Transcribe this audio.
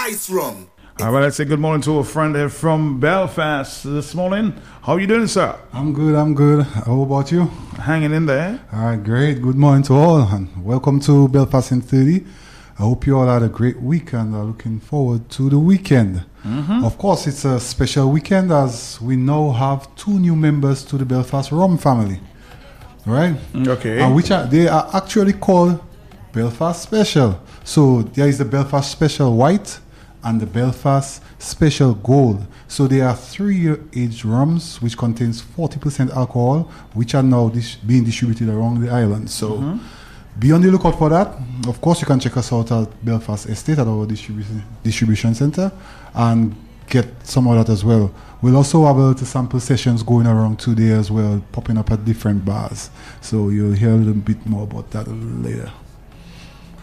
ice rum. All right, let's say good morning to a friend here from Belfast this morning. How are you doing, sir? I'm good. How about you? Hanging in there. All right, great. Good morning to all, and welcome to Belfast in 30. I hope you all had a great week and are looking forward to the weekend. Mm-hmm. Of course, it's a special weekend as we now have 2 new members to the Belfast Rum family. Right? Okay. And they are actually called Belfast Special. So there is the Belfast Special White and the Belfast Special Gold. So they are 3-year aged rums which contains 40% alcohol, which are now being distributed around the island. So be on the lookout for that. Of course, you can check us out at Belfast Estate at our distribution center and get some of that as well. We'll also have a little sample sessions going around today as well, popping up at different bars. So you'll hear a little bit more about that a little later.